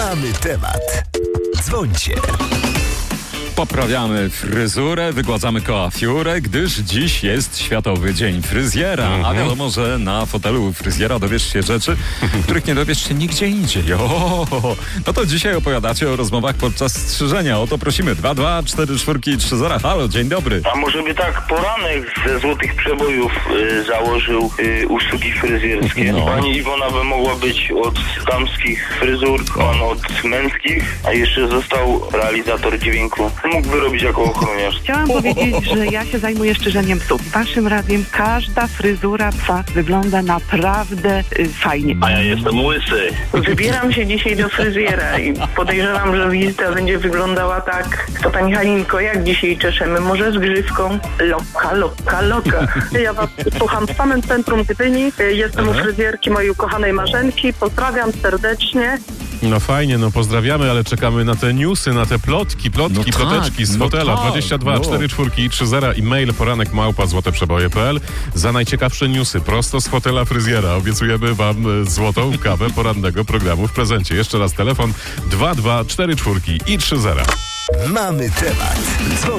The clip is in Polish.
Mamy temat. Dzwońcie. Poprawiamy fryzurę, wygładzamy coiffurę, gdyż dziś jest Światowy Dzień Fryzjera. A wiadomo, że na fotelu fryzjera dowiesz się rzeczy, których nie dowiesz się nigdzie indziej. No to dzisiaj opowiadacie o rozmowach podczas strzyżenia. O to prosimy. 22443. Halo, dzień dobry. A może by tak poranek ze Złotych Przebojów założył usługi fryzjerskie? No. Pani Iwona by mogła być od damskich fryzur, pan od męskich, a jeszcze został realizator dźwięku. Mógłby robić jako ochroniarz. Chciałam powiedzieć, że ja się zajmuję szczerzeniem psów. Waszym radiem każda fryzura psa wygląda naprawdę fajnie. A ja jestem łysy. Wybieram się dzisiaj do fryzjera i podejrzewam, że wizyta będzie wyglądała tak. To pani Halinko, jak dzisiaj czeszemy? Może z grzywką? Loka. Ja was słucham w samym centrum Gdyni. Jestem u fryzjerki mojej ukochanej Marzenki. Pozdrawiam serdecznie. No fajnie, no pozdrawiamy, ale czekamy na te newsy, na te plotki, ploteczki z fotela. 22 44 30 i mail poranek@złoteprzeboje.pl za najciekawsze newsy prosto z fotela fryzjera. Obiecujemy wam złotą kawę porannego programu w prezencie. Jeszcze raz telefon 22 44 30. Mamy temat. Dzwońcie.